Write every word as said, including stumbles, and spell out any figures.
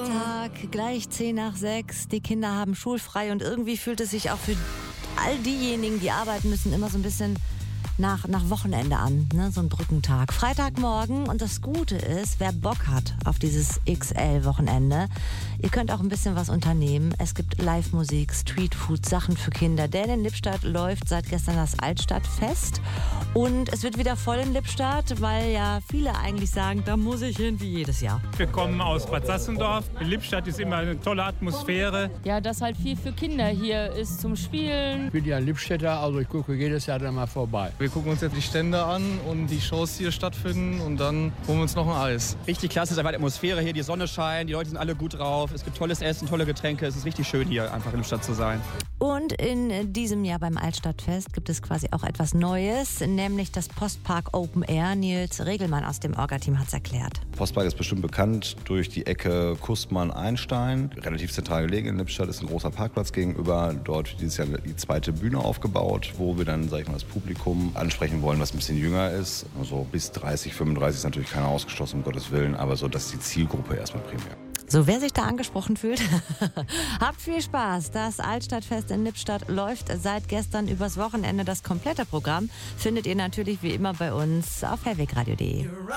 Freitag, gleich zehn nach sechs. Die Kinder haben schulfrei und irgendwie fühlt es sich auch für all diejenigen, die arbeiten müssen, immer so ein bisschen nach, nach Wochenende an, ne? So ein Brückentag. Freitagmorgen, und das Gute ist, wer Bock hat auf dieses X L-Wochenende, ihr könnt auch ein bisschen was unternehmen. Es gibt Live-Musik, Streetfood, Sachen für Kinder. Denn in Lippstadt läuft seit gestern das Altstadtfest. Und es wird wieder voll in Lippstadt, weil ja viele eigentlich sagen, da muss ich hin wie jedes Jahr. Wir kommen aus Bad Sassendorf. In Lippstadt ist immer eine tolle Atmosphäre. Ja, dass halt viel für Kinder hier ist zum Spielen. Ich bin ja Lippstädter, also ich gucke jedes Jahr dann mal vorbei. Wir gucken uns jetzt die Stände an und die Shows, die hier stattfinden, und dann holen wir uns noch ein Eis. Richtig klasse, es ist einfach die Atmosphäre hier, die Sonne scheint, die Leute sind alle gut drauf, es gibt tolles Essen, tolle Getränke, es ist richtig schön hier einfach in Lippstadt zu sein. Und in diesem Jahr beim Altstadtfest gibt es quasi auch etwas Neues, nämlich das Postpark Open Air. Nils Regelmann aus dem Orga-Team hat es erklärt. Postpark ist bestimmt bekannt durch die Ecke Kustmann-Einstein. Relativ zentral gelegen in Lippstadt, ist ein großer Parkplatz gegenüber. Dort wird dieses Jahr die zweite Bühne aufgebaut, wo wir dann, sag ich mal, das Publikum ansprechen wollen, was ein bisschen jünger ist. Also bis dreißig, fünfunddreißig ist natürlich keiner ausgeschlossen, um Gottes Willen, aber so, das ist die Zielgruppe erstmal primär. So, wer sich da angesprochen fühlt, habt viel Spaß. Das Altstadtfest in Lippstadt läuft seit gestern übers Wochenende. Das komplette Programm findet ihr natürlich wie immer bei uns auf hellwegradio punkt de.